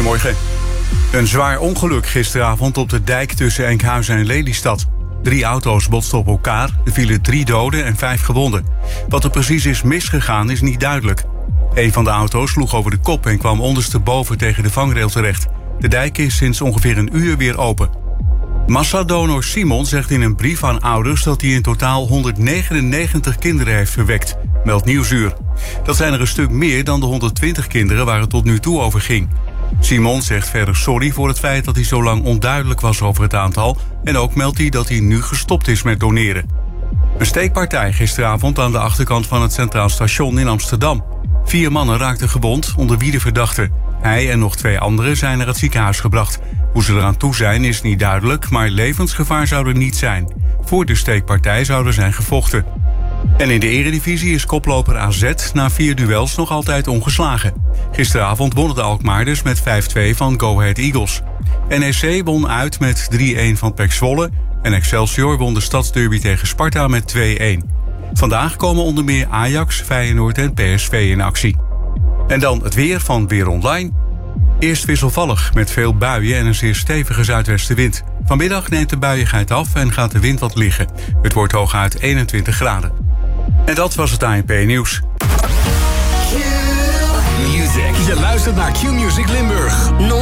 Goedemorgen. Een zwaar ongeluk gisteravond op de dijk tussen Enkhuizen en Lelystad. 3 auto's botsten op elkaar, er vielen 3 doden en 5 gewonden. Wat er precies is misgegaan is niet duidelijk. Een van de auto's sloeg over de kop en kwam ondersteboven tegen de vangrail terecht. De dijk is sinds ongeveer een uur weer open. Massadonor Simon zegt in een brief aan ouders dat hij in totaal 199 kinderen heeft verwekt, meldt Nieuwsuur. Dat zijn er een stuk meer dan de 120 kinderen waar het tot nu toe over ging. Simon zegt verder sorry voor het feit dat hij zo lang onduidelijk was over het aantal en ook meldt hij dat hij nu gestopt is met doneren. Een steekpartij gisteravond aan de achterkant van het Centraal Station in Amsterdam. 4 mannen raakten gewond, onder wie de verdachte. Hij en nog 2 anderen zijn naar het ziekenhuis gebracht. Hoe ze eraan toe zijn is niet duidelijk, maar levensgevaar zou er niet zijn. Voor de steekpartij zou er zijn gevochten. En in de eredivisie is koploper AZ na 4 duels nog altijd ongeslagen. Gisteravond wonnen de Alkmaarders met 5-2 van Go Ahead Eagles. NEC won uit met 3-1 van PEC Zwolle en Excelsior won de stadsderby tegen Sparta met 2-1. Vandaag komen onder meer Ajax, Feyenoord en PSV in actie. En dan het weer van Weer Online. Eerst wisselvallig met veel buien en een zeer stevige zuidwestenwind. Vanmiddag neemt de buiigheid af en gaat de wind wat liggen. Het wordt hooguit 21 graden. En dat was het ANP-nieuws. Je luistert naar Q-Music Limburg.